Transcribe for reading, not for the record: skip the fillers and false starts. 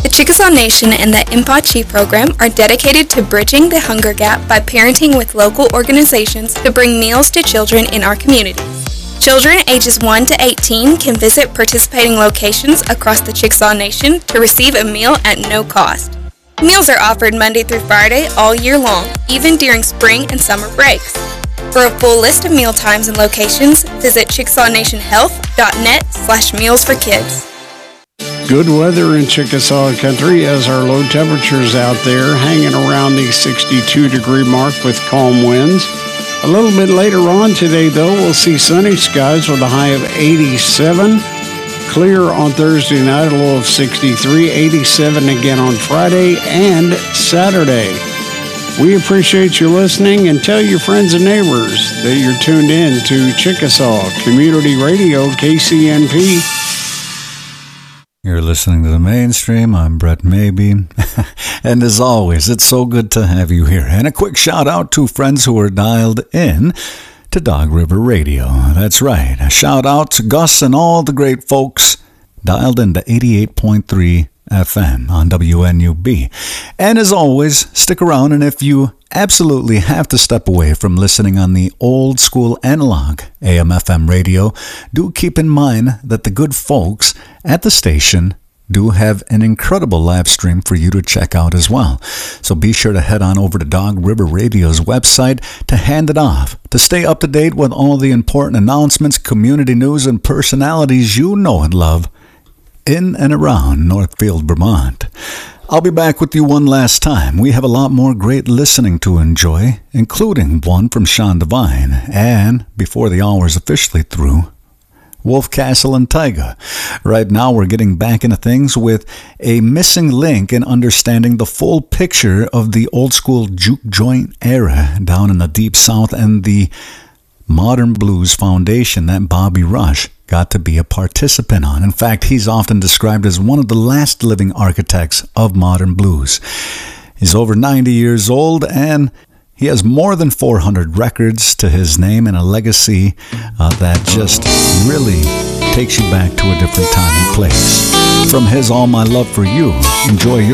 Chickasaw Nation and the Impachi program are dedicated to bridging the hunger gap by parenting with local organizations to bring meals to children in our communities. Children ages 1 to 18 can visit participating locations across the Chickasaw Nation to receive a meal at no cost. Meals are offered Monday through Friday all year long, even during spring and summer breaks. For a full list of meal times and locations, visit chickasawnationhealth.net/mealsforkids. Good weather in Chickasaw country as our low temperatures out there hanging around the 62-degree mark with calm winds. A little bit later on today, though, we'll see sunny skies with a high of 87. Clear on Thursday night, a low of 63, 87 again on Friday and Saturday. We appreciate you listening, and tell your friends and neighbors that you're tuned in to Chickasaw Community Radio, KCNP. You're listening to The Mainstream. I'm Brett Maybe. And as always, it's so good to have you here. And a quick shout out to friends who are dialed in to Dog River Radio. That's right. A shout out to Gus and all the great folks dialed into 88.3 FM on WNUB. And as always, stick around, and if you absolutely have to step away from listening on the old school analog AM/FM radio, do keep in mind that the good folks at the station do have an incredible live stream for you to check out as well. So be sure to head on over to Dog River Radio's website to hand it off, to stay up to date with all the important announcements, community news, and personalities you know and love in and around Northfield, Vermont. I'll be back with you one last time. We have a lot more great listening to enjoy, including one from Sean Devine, and before the hour's officially through, Wolf Castle and Taiga. Right now we're getting back into things with a missing link in understanding the full picture of the old school juke joint era down in the Deep South and the Modern Blues Foundation that Bobby Rush got to be a participant on. In fact, he's often described as one of the last living architects of modern blues. He's over 90 years old, and he has more than 400 records to his name and a legacy that just really takes you back to a different time and place. From his All My Love for You, enjoy your